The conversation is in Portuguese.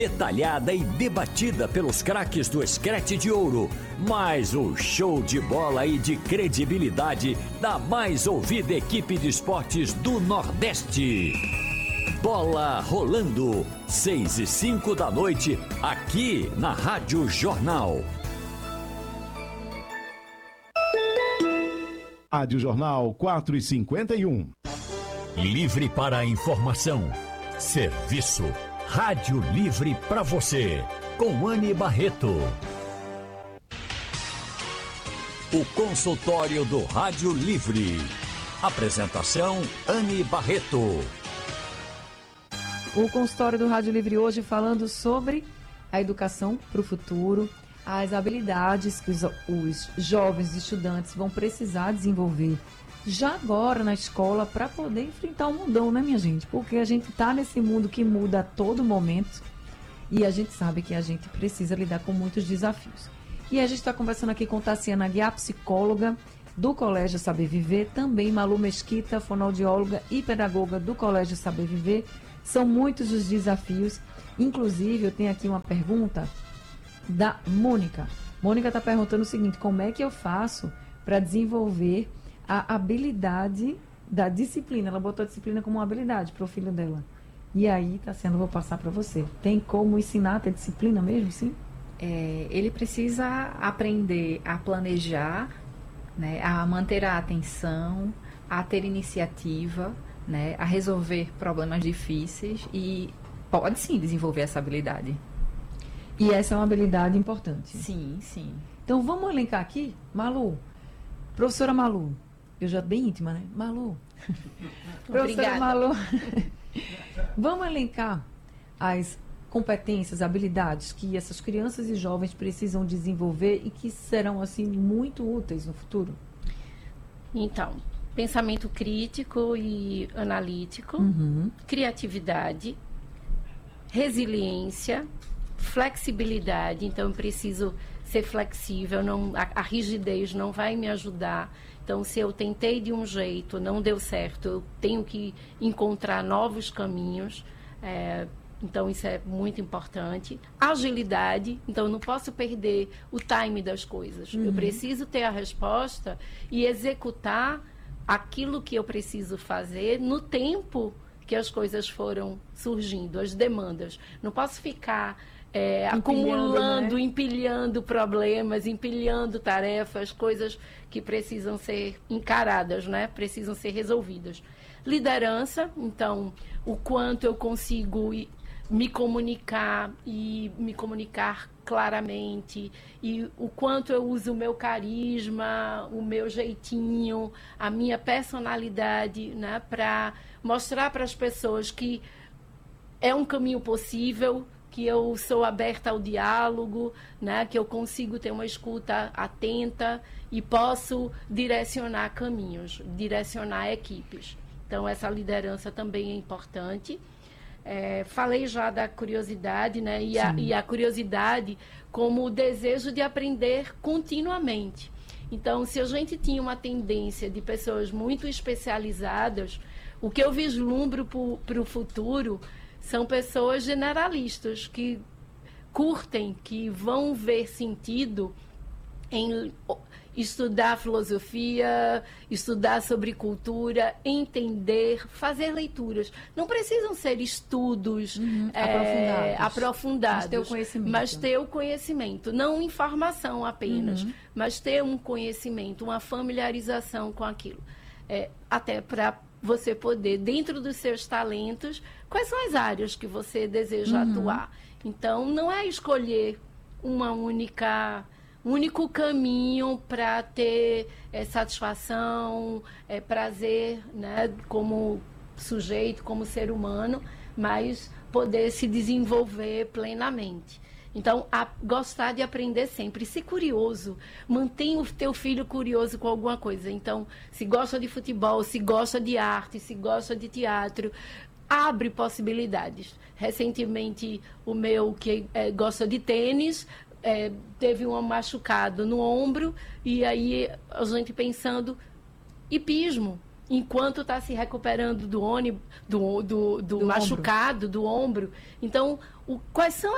Detalhada e debatida pelos craques do Scratch de Ouro. Mais um show de bola e de credibilidade da mais ouvida equipe de esportes do Nordeste. Bola Rolando, 6h05 da noite, aqui na Rádio Jornal. Rádio Jornal 4h51. Livre para a informação. Serviço. Rádio Livre para você, com Anne Barreto. O consultório do Rádio Livre. Apresentação, Anne Barreto. O consultório do Rádio Livre hoje falando sobre a educação para o futuro, as habilidades que os jovens estudantes vão precisar desenvolver já agora na escola para poder enfrentar o mundão, né, minha gente? Porque a gente está nesse mundo que muda a todo momento e a gente sabe que a gente precisa lidar com muitos desafios. E a gente está conversando aqui com Tassiana Aguiar, psicóloga do Colégio Saber Viver, também Malu Mesquita, fonoaudióloga e pedagoga do Colégio Saber Viver. São muitos os desafios. Inclusive, eu tenho aqui uma pergunta da Mônica. Mônica está perguntando o seguinte: como é que eu faço para desenvolver a habilidade da disciplina? Ela botou a disciplina como uma habilidade para o filho dela. E aí, Tassiana, eu vou passar para você. Tem como ensinar a ter disciplina mesmo, sim? Ele precisa aprender a planejar, né, a manter a atenção, a ter iniciativa, né, a resolver problemas difíceis e pode sim desenvolver essa habilidade. E essa é uma habilidade importante. Sim, sim. Então vamos elencar aqui, Malu. Professora Malu, eu já bem íntima, né? Malu. Professora Malu. Vamos elencar as competências, habilidades que essas crianças e jovens precisam desenvolver e que serão, assim, muito úteis no futuro? Então, pensamento crítico e analítico, criatividade, resiliência, flexibilidade. Então, eu preciso ser flexível, a rigidez não vai me ajudar. Então, se eu tentei de um jeito, não deu certo, eu tenho que encontrar novos caminhos. Então, isso é muito importante. Agilidade, então, eu não posso perder o time das coisas. Eu preciso ter a resposta e executar aquilo que eu preciso fazer no tempo que as coisas foram surgindo, as demandas. Não posso ficar acumulando, né? Empilhando problemas, empilhando tarefas, coisas que precisam ser encaradas, né? Precisam ser resolvidas. Liderança, então, o quanto eu consigo me comunicar e me comunicar claramente, e o quanto eu uso o meu carisma, o meu jeitinho, a minha personalidade, né, para mostrar para as pessoas que é um caminho possível, que eu sou aberta ao diálogo, né, que eu consigo ter uma escuta atenta e posso direcionar caminhos, direcionar equipes. Então, essa liderança também é importante. Falei já da curiosidade, né? E a curiosidade como o desejo de aprender continuamente. Então, se a gente tinha uma tendência de pessoas muito especializadas, o que eu vislumbro para o futuro são pessoas generalistas, que curtem, que vão ver sentido em estudar filosofia, estudar sobre cultura, entender, fazer leituras. Não precisam ser estudos aprofundados, mas ter o conhecimento. Não informação apenas, mas ter um conhecimento, uma familiarização com aquilo. Até para você poder, dentro dos seus talentos, quais são as áreas que você deseja atuar. Então, não é escolher um único caminho para ter satisfação, prazer, né, como sujeito, como ser humano, mas poder se desenvolver plenamente. Então, gostar de aprender sempre, ser curioso, mantenha o teu filho curioso com alguma coisa. Então, se gosta de futebol, se gosta de arte, se gosta de teatro, abre possibilidades. Recentemente, o meu que gosta de tênis, teve um machucado no ombro, e aí a gente pensando, hipismo, enquanto está se recuperando do machucado, do ombro. Então, quais são